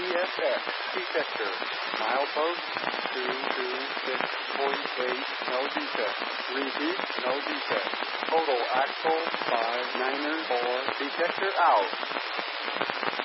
CSX detector. Milepost 226.8, no defect. Repeat, no defect. Total axle 594, detector out.